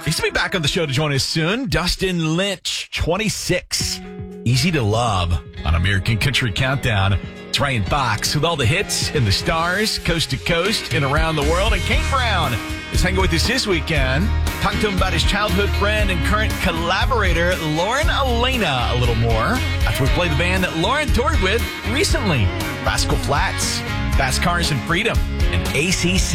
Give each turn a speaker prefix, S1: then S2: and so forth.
S1: He's to be back on the show to join us soon. Dustin Lynch, 26. Easy to Love on American Country Countdown. It's Ryan Fox with all the hits and the stars, coast to coast and around the world. And Kane Brown is hanging with us this weekend. Talking to him about his childhood friend and current collaborator, Lauren Alaina, a little more. After we play the band that Lauren toured with recently. Rascal Flatts, Fast Cars and Freedom, and ACC.